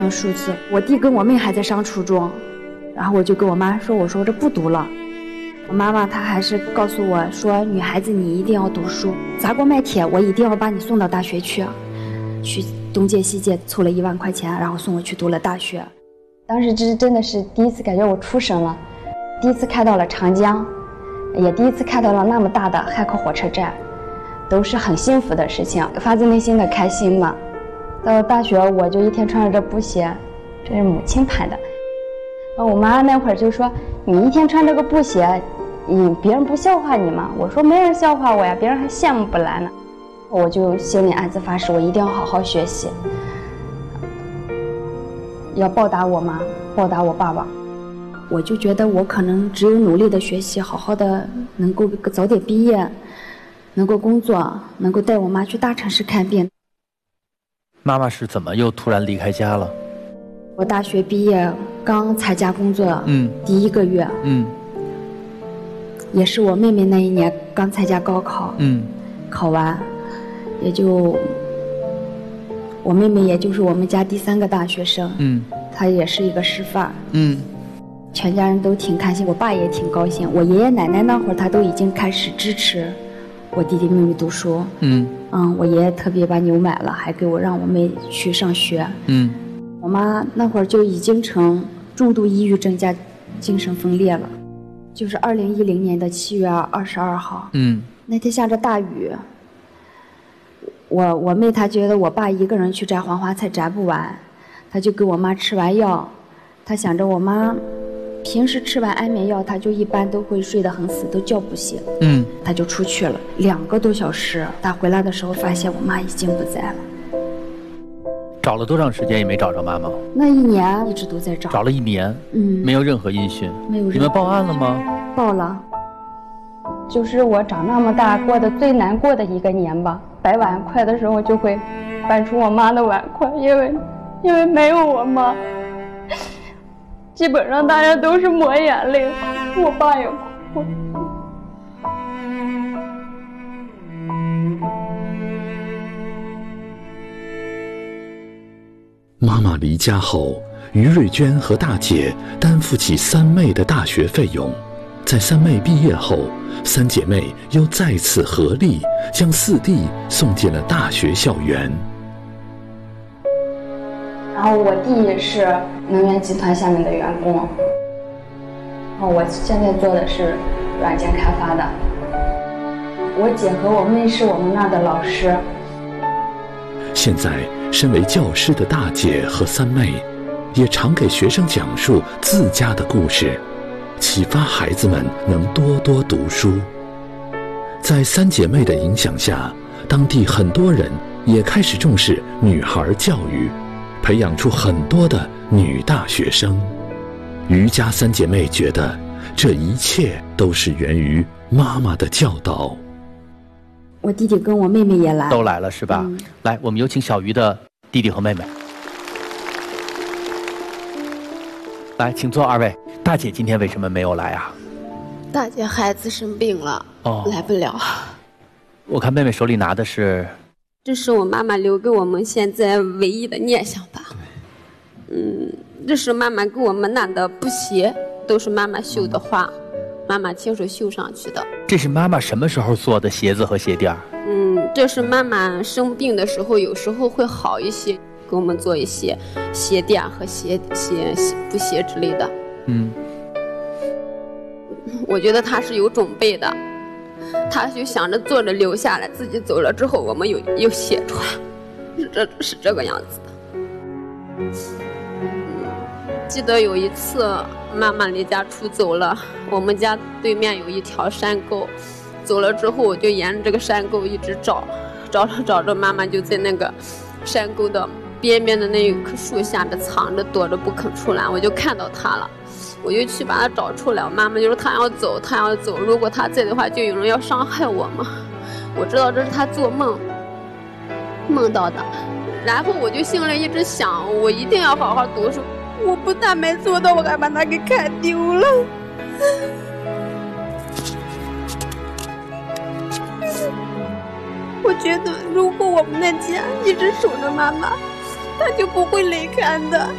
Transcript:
数字。我弟跟我妹还在上初中，然后我就跟我妈说，我说这不读了。我妈妈她还是告诉我说，女孩子你一定要读书，砸锅卖铁，我一定要把你送到大学去。去东借西借凑了1万块钱，然后送我去读了大学。当时真的是第一次感觉我出省了，第一次看到了长江，也第一次看到了那么大的汉口火车站，都是很幸福的事情，发自内心的开心嘛。到了大学我就一天穿着这布鞋，这是母亲盘的。我妈那会儿就说，你一天穿这个布鞋，别人不笑话你吗？我说没人笑话我呀，别人还羡慕不来呢。我就心里暗自发誓，我一定要好好学习，要报答我妈，报答我爸爸。我就觉得我可能只有努力的学习，好好的能够早点毕业，能够工作，能够带我妈去大城市看病。 妈妈是怎么又突然离开家了？ 我大学毕业刚参加工作，第1个月，也是我妹妹那一年刚参加高考，考完，也就我妹妹也就是我们家第3个大学生，她也是一个师范，全家人都挺开心，我爸也挺高兴，我爷爷奶奶那会儿他都已经开始支持我弟弟妹妹读书，我爷爷特别把牛买了，还给我让我妹去上学，我妈那会儿就已经成重度抑郁症加精神分裂了，就是2010年的7月22号，那天下着大雨，我妹她觉得我爸一个人去摘黄花菜摘不完，她就给我妈吃完药，她想着我妈平时吃完安眠药，她就一般都会睡得很死，都叫不醒，她就出去了2个多小时，她回来的时候发现我妈已经不在了。 找了多长时间也没找着妈妈？ 那1年一直都在找。 找了1年，没有任何音讯。 没有任何。 你们报案了吗？ 报了。就是我长那么大过的最难过的1个年吧。摆碗筷的时候就会搬出我妈的碗筷，因为没有我妈，基本上大家都是抹眼泪，我爸也哭。 妈妈离家后，于瑞娟和大姐担负起3妹的大学费用。在3妹毕业后，3姐妹又再次合力将4弟送进了大学校园。 然后我弟也是能源集团下面的员工，然后我现在做的是软件开发的。我姐和我妹是我们那儿的老师。 现在身为教师的大姐和3妹，也常给学生讲述自家的故事，启发孩子们能多多读书。在3姐妹的影响下，当地很多人也开始重视女孩教育，培养出很多的女大学生。于家3姐妹觉得，这一切都是源于妈妈的教导。 我弟弟跟我妹妹也来， 都来了是吧？来，我们有请小鱼的弟弟和妹妹。来，请坐2位。大姐今天为什么没有来啊？ 大姐孩子生病了，来不了。 我看妹妹手里拿的是， 这是我妈妈留给我们现在唯一的念想吧。这是妈妈给我们拿的布鞋，都是妈妈绣的花，妈妈亲手绣上去的。 这是妈妈什么时候做的鞋子和鞋垫？ 这是妈妈生病的时候，有时候会好一些，给我们做一些鞋垫和布鞋之类的。我觉得她是有准备的，她就想着做着留下来，自己走了之后我们有鞋穿，是这个样子的。记得有一次妈妈离家出走了，我们家对面有一条山沟，走了之后我就沿着这个山沟一直找着妈妈就在那个山沟的边边的那一棵树下面藏着躲着不肯出来，我就看到她了，我就去把她找出来。我妈妈就说她要走，如果她在的话就有人要伤害我嘛。我知道这是她做梦到的，然后我就心里一直想，我一定要好好读书，我不但没做到，我还把它给看丢了。我觉得如果我们的家一直守着妈妈，她就不会离开的。